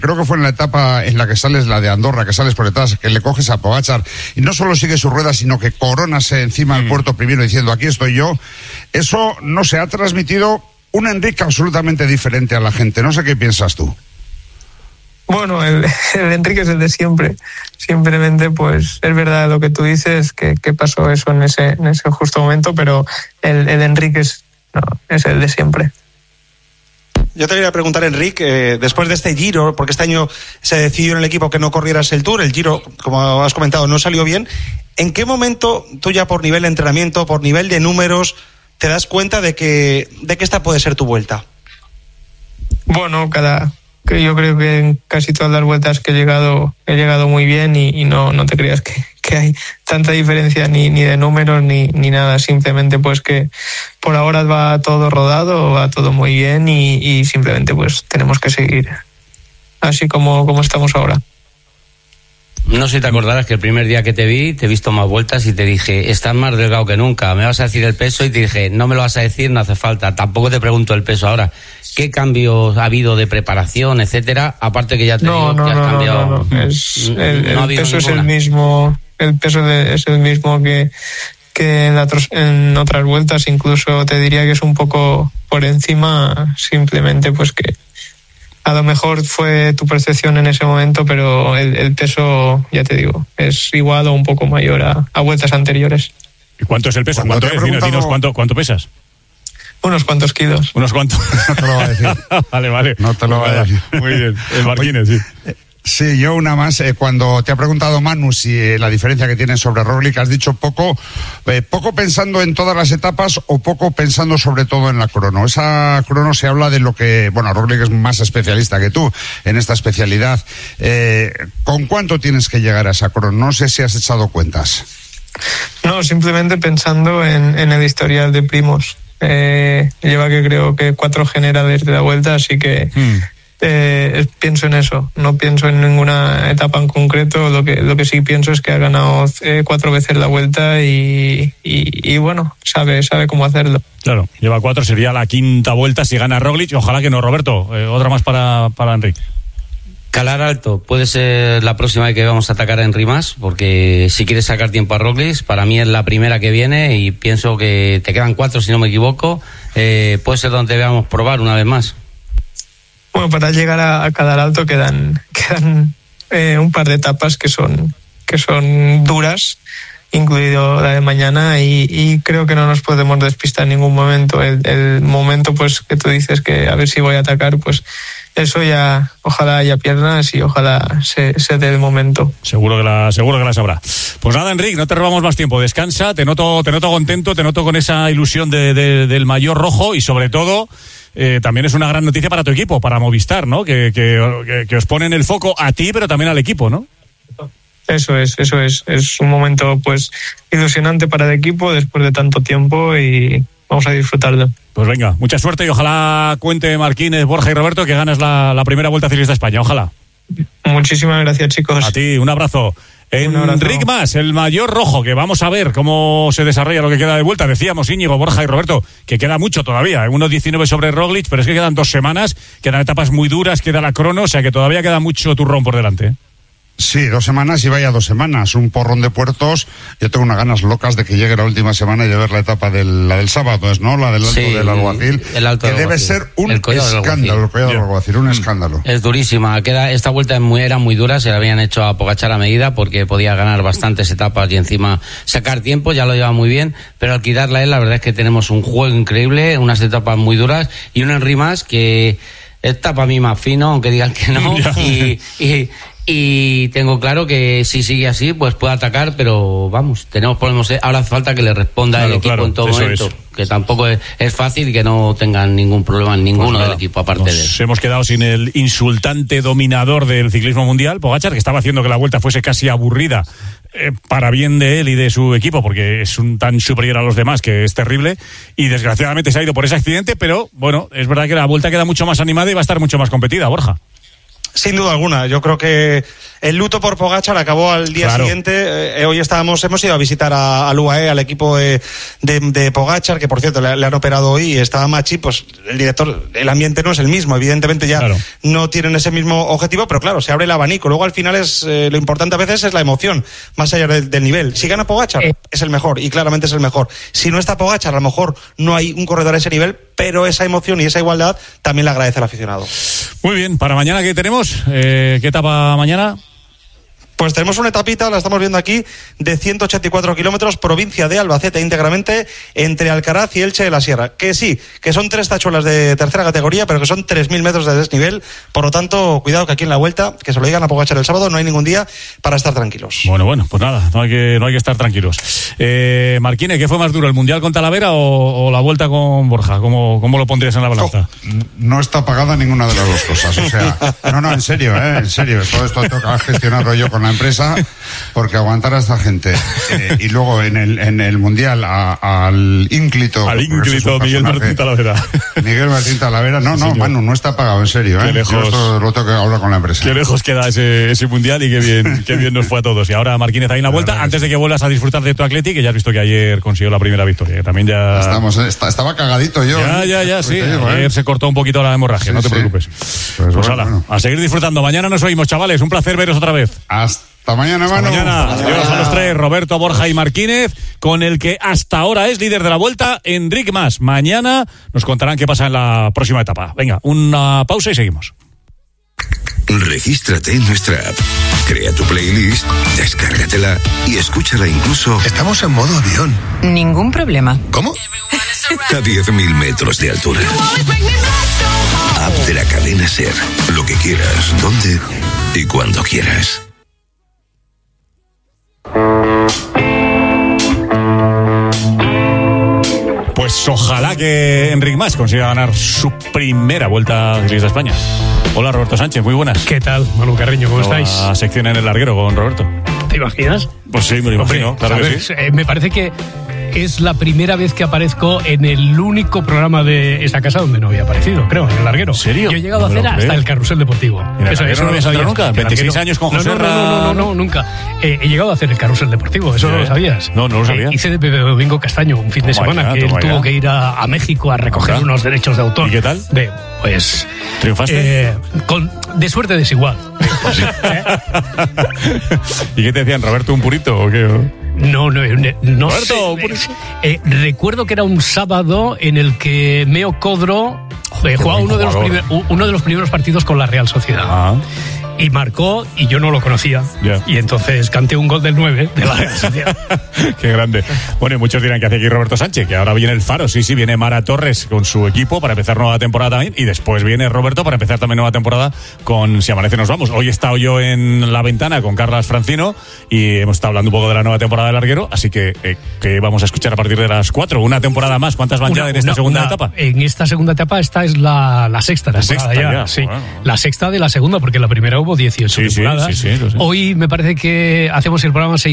Creo que fue en la etapa en la que sales, la de Andorra, que sales por detrás, que le coges a Pogačar y no solo sigue su rueda, sino que coronas encima del puerto primero diciendo aquí estoy yo. Eso, no se ha transmitido un Enric absolutamente diferente a la gente. No sé qué piensas tú. Bueno, el Enric es el de siempre. Simplemente, pues, es verdad lo que tú dices, que pasó eso en ese justo momento, pero el Enric es el de siempre. Yo te quería preguntar, Enric, después de este Giro, porque este año se decidió en el equipo que no corrieras el Tour, el Giro, como has comentado, no salió bien. ¿En qué momento tú ya por nivel de entrenamiento, por nivel de números, te das cuenta de que esta puede ser tu vuelta? Bueno, yo creo que en casi todas las vueltas que he llegado muy bien y no te creas que hay tanta diferencia ni de números ni nada, simplemente pues que por ahora va todo rodado, va todo muy bien y simplemente pues tenemos que seguir así como estamos ahora. No sé si te acordarás que el primer día que te vi, te he visto más vueltas y te dije, estás más delgado que nunca, me vas a decir el peso, y te dije, no me lo vas a decir, no hace falta, tampoco te pregunto el peso ahora. ¿Qué cambios ha habido de preparación, etcétera? Aparte que ya te digo que has cambiado. El peso es el mismo, es el mismo que en otras vueltas, incluso te diría que es un poco por encima, simplemente pues que a lo mejor fue tu percepción en ese momento, pero el peso, ya te digo, es igual o un poco mayor a vueltas anteriores. ¿Y cuánto es el peso? ¿Cuánto es? Dinos cuánto pesas. Unos cuantos kilos. ¿Unos cuantos? No te lo va a decir. Vale. No te lo va a decir. Muy bien. El Marquines, sí. Sí, yo una más. Cuando te ha preguntado Manu si la diferencia que tienes sobre Roglic, has dicho poco pensando en todas las etapas o poco pensando sobre todo en la crono. Esa crono se habla de lo que, bueno, Roglic es más especialista que tú en esta especialidad. ¿Con cuánto tienes que llegar a esa crono? No sé si has echado cuentas. No, simplemente pensando en el historial de Primož. Lleva que creo que 4 generales de la vuelta, así que pienso en eso, no pienso en ninguna etapa en concreto. Lo que sí pienso es que ha ganado 4 veces la vuelta y bueno, sabe cómo hacerlo. Claro, lleva 4, sería la 5ª vuelta si gana Roglic. Ojalá que no, Roberto. Otra más para Enric. Calar alto puede ser la próxima vez que vamos a atacar a Enric más, porque si quieres sacar tiempo a Roglic, para mí es la primera que viene y pienso que te quedan 4 si no me equivoco. Puede ser donde veamos probar una vez más. Bueno, para llegar a Calar alto quedan un par de etapas que son duras, incluido la de mañana, y creo que no nos podemos despistar en ningún momento. El momento pues que tú dices que a ver si voy a atacar, pues eso ya, ojalá haya piernas y ojalá se dé el momento. Seguro que la sabrá. Pues nada, Enric, no te robamos más tiempo, descansa, te noto contento, te noto con esa ilusión del maillot rojo, y sobre todo también es una gran noticia para tu equipo, para Movistar, ¿no? Que os ponen el foco a ti, pero también al equipo, ¿no? Eso es un momento pues ilusionante para el equipo después de tanto tiempo y vamos a disfrutarlo. Pues venga, mucha suerte y ojalá cuente Marquines, Borja y Roberto que ganas la primera Vuelta Ciclista a España, ojalá. Muchísimas gracias, chicos. A ti, un abrazo. Enric Mas, el maillot rojo, que vamos a ver cómo se desarrolla lo que queda de vuelta. Decíamos, Íñigo, Borja y Roberto, que queda mucho todavía, 1.19 sobre Roglic, pero es que quedan 2 semanas, quedan etapas muy duras, queda la crono, o sea que todavía queda mucho turrón por delante. Sí, 2 semanas y vaya 2 semanas, un porrón de puertos. Yo tengo unas ganas locas de que llegue la última semana y de ver la etapa la del sábado, ¿no? La del Alto del Alguacil, que debe ser un escándalo, el Collado del Alguacil, un escándalo. Es durísima, esta vuelta era muy dura, se la habían hecho a Pogačar a medida porque podía ganar bastantes etapas y encima sacar tiempo, ya lo lleva muy bien, pero al quitarla a él, la verdad es que tenemos un juego increíble, unas etapas muy duras y un Enric Mas que está para mí más fino, aunque digan que no, y tengo claro que si sigue así pues puede atacar, pero vamos, tenemos problemas. Ahora hace falta que le responda el equipo en todo momento, que tampoco es fácil y que no tengan ningún problema en ninguno del equipo aparte de él. Hemos quedado sin el insultante dominador del ciclismo mundial, Pogačar, que estaba haciendo que la vuelta fuese casi aburrida, para bien de él y de su equipo, porque es un tan superior a los demás que es terrible, y desgraciadamente se ha ido por ese accidente, pero bueno, es verdad que la vuelta queda mucho más animada y va a estar mucho más competida, Borja. Sin duda alguna, yo creo que El luto por Pogačar acabó al día siguiente. Hoy hemos ido a visitar al UAE, al equipo de Pogačar, que por cierto le han operado hoy, y estaba Machi, pues el director, el ambiente no es el mismo, evidentemente ya no tienen ese mismo objetivo, pero claro, se abre el abanico. Luego al final lo importante a veces es la emoción, más allá del nivel. Si gana Pogačar, es el mejor, y claramente es el mejor. Si no está Pogačar, a lo mejor no hay un corredor a ese nivel, pero esa emoción y esa igualdad también le agradece al aficionado. Muy bien, para mañana, ¿qué tenemos? ¿Qué etapa mañana? Pues tenemos una etapita, la estamos viendo aquí, de 184 kilómetros, provincia de Albacete íntegramente, entre Alcaraz y Elche de la Sierra. Que sí, que son 3 tachuelas de tercera categoría, pero que son 3.000 metros de desnivel. Por lo tanto, cuidado que aquí en la Vuelta, que se lo digan a Pogačar el sábado, no hay ningún día para estar tranquilos. Bueno, pues nada, no hay que estar tranquilos. Marquine, ¿qué fue más duro, el Mundial con Talavera o la Vuelta con Borja? ¿Cómo lo pondrías en la balanza? No está pagada ninguna de las dos cosas, o sea, no, en serio, todo esto toca gestionarlo yo con la empresa, porque aguantar a esta gente y luego en el Mundial al ínclito Miguel Martín Talavera, Manu, no está pagado, en serio, qué lejos, yo esto lo tengo que hablar con la empresa. Qué lejos queda ese Mundial, y qué bien nos fue a todos. Y ahora, Marquínez, hay una vuelta, antes de que vuelvas a disfrutar de tu Atleti, que ya has visto que ayer consiguió la primera victoria, que también ya... Estaba cagadito yo. Ya, sí, ayer se cortó un poquito la hemorragia, no te preocupes. Pues bueno, a seguir disfrutando. Mañana nos oímos, chavales, un placer veros otra vez. Hasta mañana, Manu. Adiós a los tres, Roberto, Borja y Marquínez, con el que hasta ahora es líder de la Vuelta, Enric Mas. Mañana nos contarán qué pasa en la próxima etapa. Venga, una pausa y seguimos. Regístrate en nuestra app, crea tu playlist, descárgatela y escúchala incluso... Estamos en modo avión. Ningún problema. ¿Cómo? A 10.000 metros de altura. App de la cadena SER. Lo que quieras, donde y cuando quieras. Pues ojalá que Enric Mas consiga ganar su primera Vuelta Ciclista a España. Hola, Roberto Sánchez, muy buenas. ¿Qué tal, Manu Carreño? ¿Cómo estáis? La sección en el larguero con Roberto. ¿Te imaginas? Pues sí, me lo imagino, claro que sí. Me parece que es la primera vez que aparezco en el único programa de esta casa donde no había aparecido, creo, en el larguero. ¿En serio? Yo he llegado a hacer hasta el carrusel deportivo. ¿Eso no lo sabías nunca? 26 años con José No, nunca. He llegado a hacer el carrusel deportivo, ¿eso no lo sabías? No lo sabía. Hice de Pepe Domingo Castaño un fin de semana, que él tuvo que ir a México a recoger unos derechos de autor. ¿Y qué tal? Pues... ¿Triunfaste? De suerte desigual. ¿Y qué te decían, Roberto, un purito o qué? No Roberto, sé. Recuerdo que era un sábado en el que Meo Codro jugaba uno de los primeros partidos con la Real Sociedad. Y marcó, y yo no lo conocía. Y entonces canté un gol del 9 de la Real Sociedad. Qué grande. Bueno, y muchos dirán que hace aquí Roberto Sánchez, que ahora viene el Faro. Sí, viene Mara Torres con su equipo para empezar nueva temporada también. Y después viene Roberto para empezar también nueva temporada con Si Amanece Nos Vamos. Hoy he estado yo en La Ventana con Carlas Francino y hemos estado hablando un poco de la nueva temporada del larguero. Así que vamos a escuchar a partir de las 4. Una temporada más. ¿Cuántas van ya en esta segunda etapa? En esta segunda etapa, esta es la sexta. La sexta ya. Sí. Bueno. La sexta de la segunda, porque la primera hubo 18 temporadas. Sí, lo sé. Hoy me parece que hacemos el programa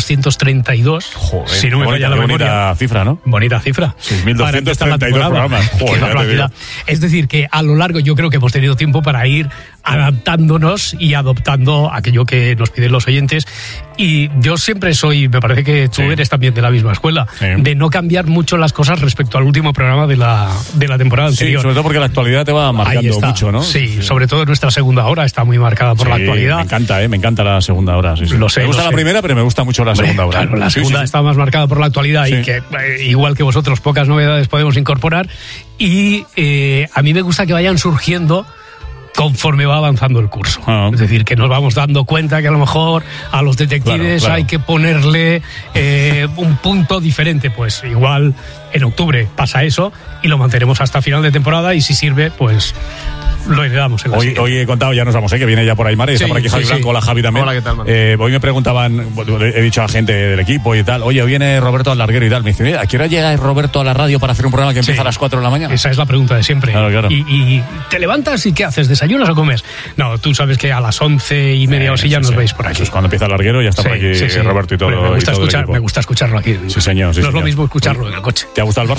6.232. Joder, si no me falla la memoria. Bonita cifra, ¿no? Bonita cifra. 6.232 programas. Joder, es decir, que a lo largo yo creo que hemos tenido tiempo para ir adaptándonos y adoptando aquello que nos piden los oyentes. Y yo siempre me parece que tú eres también de la misma escuela, de no cambiar mucho las cosas respecto al último programa de la temporada anterior. Sí, sobre todo porque la actualidad te va marcando mucho, ¿no? Sí, sobre todo nuestra segunda hora está muy marcada por la actualidad. Me encanta la segunda hora. Lo sé, me gusta la primera, pero me gusta mucho la segunda hora. Claro, la segunda está más marcada por la actualidad y que, igual que vosotros, pocas novedades podemos incorporar. Y a mí me gusta que vayan surgiendo conforme va avanzando el curso. Es decir, que nos vamos dando cuenta que a lo mejor a los detectives hay que ponerle un punto diferente. Pues igual en octubre pasa eso y lo mantenemos hasta final de temporada, y si sirve, pues lo heredamos en la siguiente. Hoy he contado, ya nos vamos, que viene ya por ahí Mare, está por aquí Javi Blanco. Hola, Javi también. Hola, ¿qué tal, hoy me preguntaban, he dicho a gente del equipo y tal, oye, viene Roberto al larguero y tal. Me dice, ¿a qué hora llega Roberto a la radio para hacer un programa que empieza a las 4 de la mañana? Esa es la pregunta de siempre. Claro. ¿Y te levantas y qué haces? ¿Desayunas o comes? No, tú sabes que a las 11:30 o así ya nos veis por aquí. Eso es cuando empieza el larguero, ya está por aquí Roberto y todo. Me gusta escucharlo aquí. Sí, señor. No es lo mismo escucharlo en el coche. ¿Te ha gustado el Barça?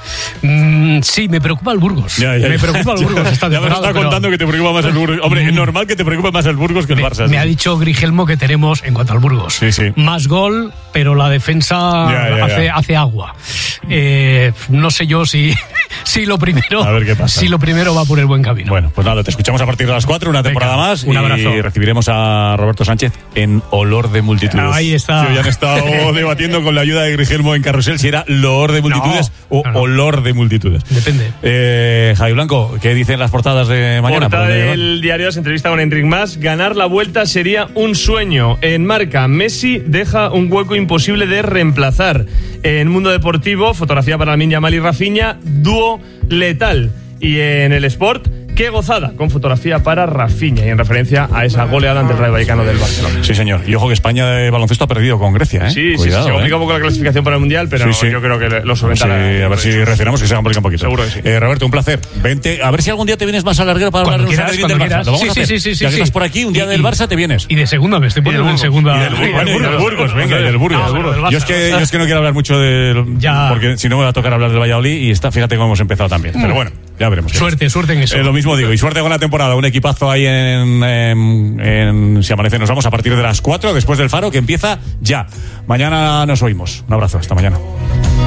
Sí, me preocupa el Burgos. Ya. Me preocupa el Burgos esta ya me está contando que te preocupa más el Burgos. Hombre, es normal que te preocupe más el Burgos que el Barça. Me ha dicho Grigelmo que tenemos, en cuanto al Burgos, más gol, pero la defensa hace agua. No sé yo si lo primero, a ver qué pasa. Si lo primero va por el buen camino. Bueno, pues nada, te escuchamos a partir de las 4, una temporada más. Un abrazo. Y recibiremos a Roberto Sánchez en Olor de Multitudes. Ahí está. Sí, ya han estado debatiendo con la ayuda de Grigelmo en Carrusel si era Loor de Multitudes o Olor de Multitudes. Depende. Javi Blanco, ¿qué dicen las portadas de mañana? Portada del diario, se entrevista con Enric Mas. Ganar la Vuelta sería un sueño. En Marca, Messi deja un hueco imposible de reemplazar. En Mundo Deportivo, fotografía para Lamine Yamal y Rafinha, dúo letal. Y en el Sport, qué gozada, con fotografía para Rafinha y en referencia a esa goleada ante el Rayo Vallecano del Barcelona. Sí, señor. Y ojo que España de baloncesto ha perdido con Grecia, ¿eh? Sí, cuidado, se complica un poco la clasificación para el Mundial, pero yo creo que lo solventará. Sí, a ver si reaccionamos, que se complica un poquito. Seguro que sí. Roberto, un placer. Vente, a ver si algún día te vienes más al larguero para hablar del Barça. Lo vamos a hacer. Sí, ya que estás por aquí, un día del Barça te vienes. Y de segunda, me estoy poniendo en segunda. Y del Burgos, venga, del Burgos. Yo es que no quiero hablar mucho porque si no me va a tocar hablar del Valladolid y fíjate cómo hemos empezado también. Pero bueno, ya veremos. Suerte en eso. Lo mismo digo, y suerte con la temporada. Un equipazo ahí en Si Amanece. Nos vamos a partir de las 4, después del Faro, que empieza ya. Mañana nos oímos. Un abrazo, hasta mañana.